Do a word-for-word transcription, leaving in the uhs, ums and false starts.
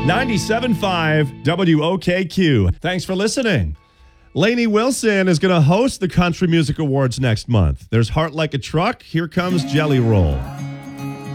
ninety-seven point five W O K Q. Thanks for listening. Lainey Wilson is going to host the Country Music Awards next month. There's Heart Like a Truck. Here comes Jelly Roll.